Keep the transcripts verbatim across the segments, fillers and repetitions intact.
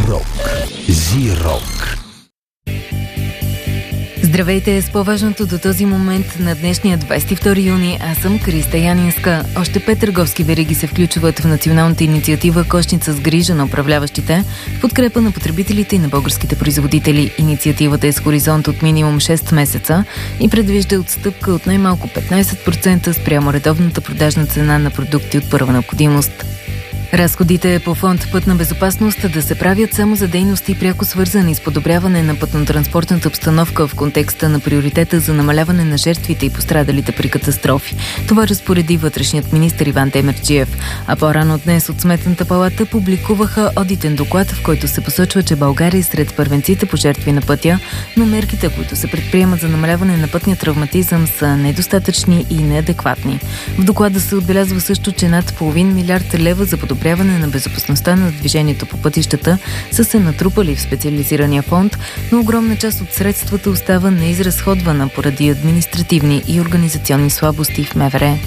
Рок. Зи-рок. Здравейте, с по-важното до този момент на днешния двадесет и втори юни. Аз съм Криста Янинска. Още пет търговски вериги се включват в националната инициатива Кошница с грижа на управляващите в подкрепа на потребителите и на българските производители. Инициативата е с хоризонт от минимум шест месеца и предвижда отстъпка от най-малко петнадесет процента спрямо редовната продажна цена на продукти от първа необходимост. Разходите по фонд Пътна безопасност да се правят само за дейности, пряко свързани с подобряване на пътно-транспортната обстановка в контекста на приоритета за намаляване на жертвите и пострадалите при катастрофи. Това разпореди вътрешният министър Иван Демерджиев. А по-рано днес от Сметната палата публикуваха одитен доклад, в който се посочва, че България е сред първенците по жертви на пътя, но мерките, които се предприемат за намаляване на пътния травматизъм, са недостатъчни и неадекватни. В доклада се отбелязва също, че над половин милиард лева за подобряване на безопасността на движението по пътищата са се натрупали в специализирания фонд, но огромна част от средствата остава неизразходвана поради административни и организационни слабости в МВР.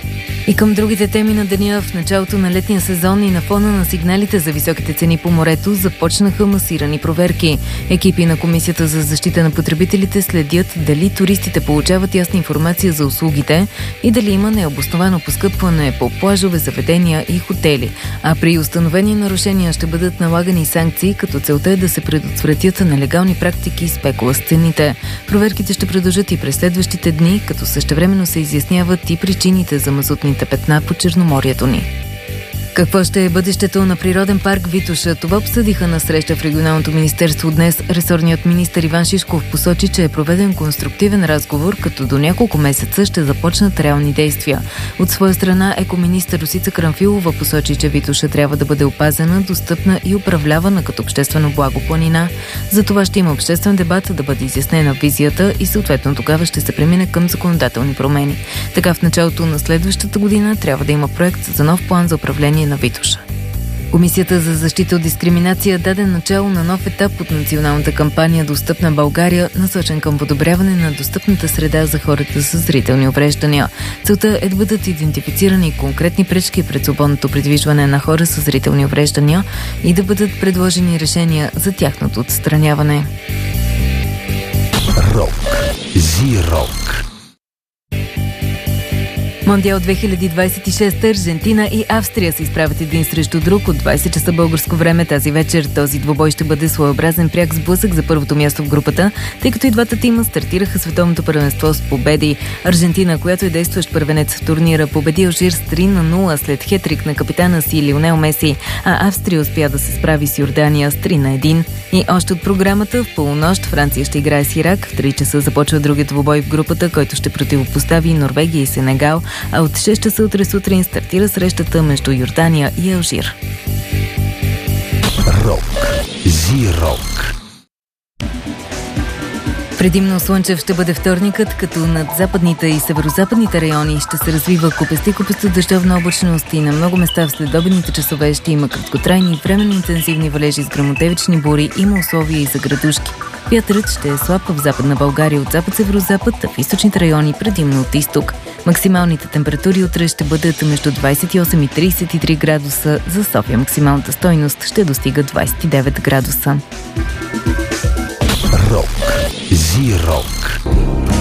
И към другите теми на деня, в началото на летния сезон и на фона на сигналите за високите цени по морето започнаха масирани проверки. Екипи на Комисията за защита на потребителите следят дали туристите получават ясна информация за услугите и дали има необосновано поскъпване по плажове, заведения и хотели. А при установени нарушения ще бъдат налагани санкции, като целта е да се предотвратят нелегални практики и спекула с цените. Проверките ще продължат и през следващите дни, като същевременно се изясняват и причините за мазутните петна по Черноморието ни. Какво ще е бъдещето на природен парк Витоша? Това обсъдиха на среща в Регионалното министерство днес. Ресорният министър Иван Шишков посочи, че е проведен конструктивен разговор, като до няколко месеца ще започнат реални действия. От своя страна екоминистър Росица Крамфилова посочи, че Витоша трябва да бъде опазена, достъпна и управлявана като обществено благо планина. За това ще има обществен дебат, да бъде изяснена визията и съответно тогава ще се премине към законодателни промени. Така в началото на следващата година трябва да има проект за нов план за управление на Витоша. Комисията за защита от дискриминация даде начало на нов етап от националната кампания Достъпна България, насочен към подобряване на достъпната среда за хората с зрителни увреждания. Целта е да бъдат идентифицирани конкретни пречки пред свободното придвижване на хора с зрителни увреждания и да бъдат предложени решения за тяхното отстраняване. Рок. Зи-рок. Мондиал две хиляди двадесет и шеста Аржентина и Австрия се изправят един срещу друг от двадесет часа българско време тази вечер. Този двубой ще бъде своеобразен пряк сблъсък за първото място в групата, тъй като и двата тима стартираха световното първенство с победи. Аржентина, която е действащ първенец в турнира, победи Алжир с три на нула след хетрик на капитана си Лионел Меси, а Австрия успя да се справи с Йордания с три на едно. И още от програмата в полунощ Франция ще играе с Ирак. В три часа започва другият двубой в групата, който ще противопостави Норвегия и Сенегал, а от шест часа утре сутрин стартира срещата между Йордания и Алжир. Рок. Зи-рок. Предимно слънчев ще бъде вторникът, като над западните и северозападните райони ще се развива купести купеста дъждовна облачност и на много места в следобедните часове ще има краткотрайни временно интензивни валежи с гръмотевични бури, има условия и за градушки. Вятърът ще е слаб в Западна България от запад-северозапад, а в източните райони предимно от изток. Максималните температури утре ще бъдат между двадесет и осем и тридесет и три градуса. За София максималната стойност ще достига двадесет и девет градуса. Рок. Зи-рок.